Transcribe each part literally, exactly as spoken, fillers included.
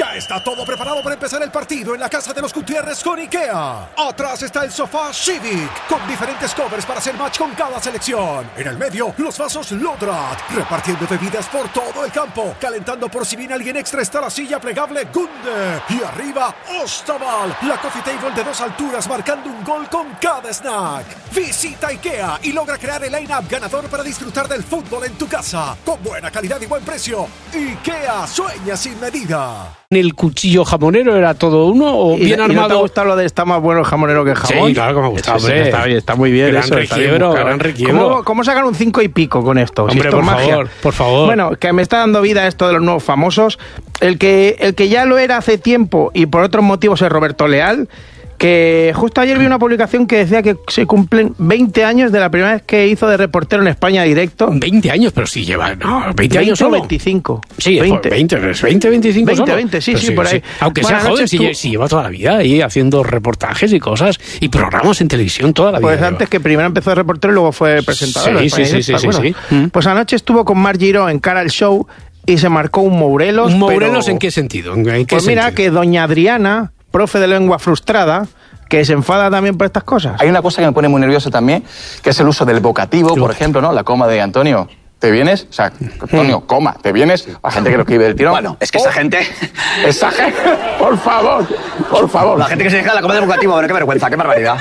Ya está todo preparado para empezar el partido en la casa de los Gutiérrez con IKEA. Atrás está el sofá Civic, con diferentes covers para hacer match con cada selección. En el medio, los vasos Lodrat, repartiendo bebidas por todo el campo. Calentando por si viene alguien extra está la silla plegable Gunde. Y arriba, Ostaval, la coffee table de dos alturas marcando un gol con cada snack. Visita IKEA y logra crear el line-up ganador para disfrutar del fútbol en tu casa. Con buena calidad y buen precio. IKEA, sueña sin medida. ¿El cuchillo jamonero era todo uno o ¿Y, bien y armado? ¿No te ha gustado lo de está más bueno el jamonero que el jamón? Sí, claro que me ha gustado. Sí, sí, está, está muy bien. Gran eso, requiebro, está bien gran requiebro. ¿Cómo, ¿Cómo sacan un cinco y pico con esto? Hombre, si esto por es magia. favor, por favor. Bueno, que me está dando vida esto de los nuevos famosos. El que, el que ya lo era hace tiempo y por otros motivos es Roberto Leal, que justo ayer vi una publicación que decía que se cumplen veinte años de la primera vez que hizo de reportero en España directo. veinte años, pero sí lleva, no, veinte años solo. veinticinco. Sí, veinte, veinte, veinte, veinticinco veinte, solo. veinte, sí, Pero sí, por ahí. Aunque Buenas sea joven, noches, si, tú. si lleva toda la vida ahí haciendo reportajes y cosas y programas en televisión toda la vida. Pues lleva. antes que primero empezó de reportero y luego fue presentador. Sí, sí, sí, sí, sí, bueno, sí. Mm. Pues anoche estuvo con Mar Giró en Cara al Show y se marcó un Mourelos. ¿Un Mourelos pero... en qué sentido? ¿En qué Pues mira, sentido? que doña Adriana, profe de lengua frustrada, que se enfada también por estas cosas. Hay una cosa que me pone muy nervioso también, que es el uso del vocativo, por ejemplo, ¿no? La coma de Antonio. ¿Te vienes? O sea, Antonio, coma, ¿te vienes? La gente que lo escribe del tirón. Bueno, es que esa gente... Esa gente, por favor, por favor. La gente que se deja la coma del vocativo, bueno, qué vergüenza, qué barbaridad.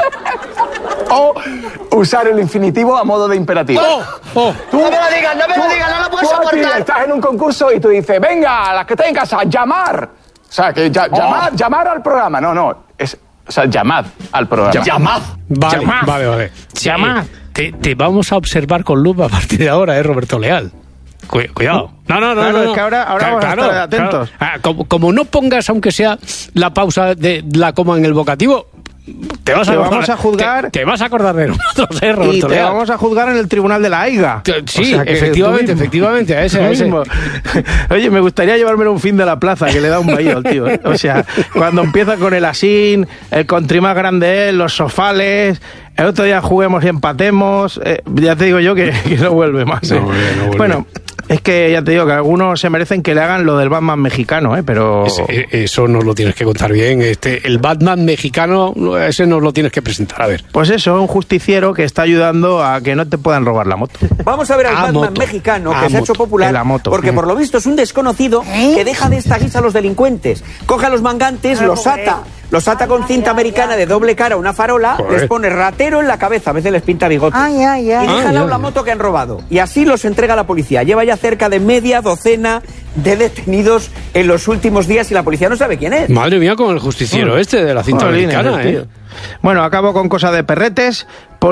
O usar el infinitivo a modo de imperativo. ¡Oh! ¡Oh! Tú, No me lo digas, no me lo tú- digas, no lo puedo tú aquí soportar. estás en un concurso y tú dices, venga, las que tengas a llamar. O sea, que ya- llamar, llamar al programa. No, no, es... O sea, llamad al programa. Llamad. Vale, Llamad. vale, vale. Llamad. Te, te vamos a observar con lupa a partir de ahora, ¿eh, Roberto Leal? Cu- Cuidado. No, no, no. Claro, no, es no. que ahora- ahora vamos a estar atentos. claro. Ah, como, como no pongas, aunque sea la pausa de la coma en el vocativo, te vas a, Te acordar- vamos a juzgar- Te, te vas a acordar de nosotros, ¿eh, Roberto Y te Leal? vamos a juzgar en el tribunal de la AIGA. Sí, O sea, que efectivamente, tú mismo. efectivamente, a ese, Tú a ese. mismo. Oye, me gustaría llevármelo un fin de la plaza, que le da un baído al tío, ¿eh? O sea, cuando empieza con el asín, el country más grande, los sofales, el otro día juguemos y empatemos, eh, ya te digo yo que, que no vuelve más, ¿eh? No vuelve, no vuelve. Bueno, es que ya te digo que algunos se merecen que le hagan lo del Batman mexicano, ¿eh? Pero... Ese- eh, eso nos lo tienes que contar bien. Este, el Batman mexicano, ese nos lo tienes que presentar, a ver. Pues eso, un justiciero que está ayudando a que no te puedan robar la moto. Vamos a ver al A Batman moto. mexicano A que se ha hecho moto. popular En la moto. porque Mm. por lo visto es un desconocido que deja de esta guisa a los delincuentes. Coge a los mangantes, los ata, los ata con cinta americana de doble cara, una farola, Joder. les pone ratero en la cabeza, a veces les pinta bigote. Ay, ay, ay. Y deja Ay, al lado ay, la ay. moto que han robado. Y así los entrega a la policía. Lleva ya cerca de media docena de detenidos en los últimos días y la policía no sabe quién es. Madre mía, con el justiciero este de la cinta Jolines, americana, tío. ¿eh? Bueno, acabo con cosas de perretes,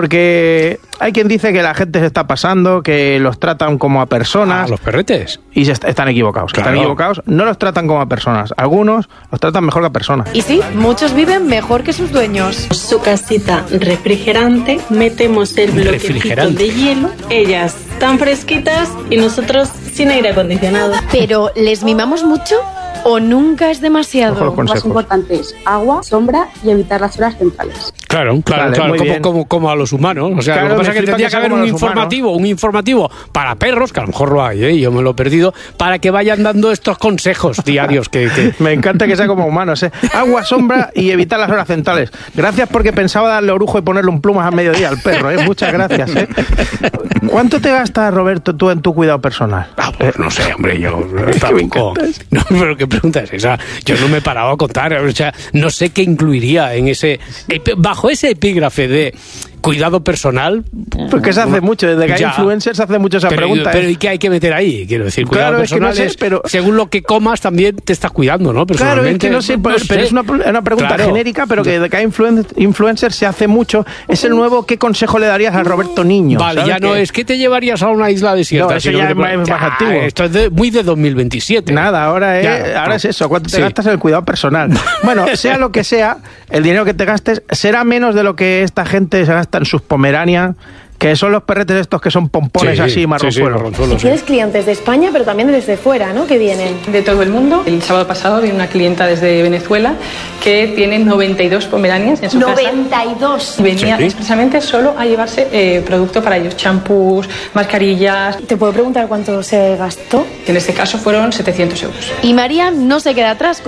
porque hay quien dice que la gente se está pasando, que los tratan como a personas, Ah, los perretes. y se est- están equivocados. Claro. Están equivocados, no los tratan como a personas. Algunos los tratan mejor que a personas. Y sí, muchos viven mejor que sus dueños. Su casita refrigerante, metemos el bloquecito Refrigerante. de hielo, ellas tan fresquitas y nosotros sin aire acondicionado. Pero, ¿les mimamos mucho o nunca es Ojo demasiado? los consejos. importantes: agua, sombra y evitar las horas centrales. Claro, claro, Vale, claro, muy como, bien. como, como a los humanos. O sea, Claro, lo que me pasa es que flipa tendría que que haber sea un como los informativo, un informativo para perros, que a lo mejor lo hay, ¿eh? Yo me lo he perdido, para que vayan dando estos consejos diarios que... que... Me encanta que sea como humanos, ¿eh? Agua, sombra y evitar las horas centrales. Gracias porque pensaba darle orujo y ponerle un plumas al mediodía al perro, ¿eh? Muchas gracias, ¿eh? ¿Cuánto te gastas, Roberto, tú en tu cuidado personal? Ah, pues no sé, hombre, yo que me tampoco. encantas. No, pero qué pregunta es esa. Yo no me he parado a contar, o sea, no sé qué incluiría en ese, bajo ese epígrafe de cuidado personal. Porque se hace mucho, desde que hay Ya. influencers se hace mucho esa pero, pregunta. Pero ¿eh? ¿y qué hay que meter ahí? Quiero decir, cuidado Claro, es que no personal sé, es, pero- según lo que comas también te estás cuidando, ¿no? Claro, es Personalmente, que no sé, pero, pero es una, una pregunta Claro. genérica, pero que desde que hay influen- influencers se hace mucho. Es el nuevo, ¿qué consejo le darías a Roberto Niño? Vale, ¿sabes? ya no Que- es que te llevarías a una isla desierta. No, eso sino ya que es te- más- es más Ah, antiguo. Esto es de- muy de dos mil veintisiete. Nada, ahora es, Ya, ahora no. es eso, cuánto te Sí. gastas en el cuidado personal. Bueno, sea lo que sea, el dinero que te gastes será menos de lo que esta gente se gasta en sus Pomeranian, que son los perretes estos que son pompones Sí, así, sí, marronzuelos. sí, marronzuelos, sí. Tienes clientes de España, pero también desde fuera, ¿no? Que vienen. De todo el mundo. El sábado pasado vino una clienta desde Venezuela que tiene noventa y dos pomeranias en su casa. noventa y dos. Y venía Sí. expresamente solo a llevarse eh, producto para ellos, champús, mascarillas. ¿Te puedo preguntar cuánto se gastó? En este caso fueron setecientos euros. Y María no se queda atrás.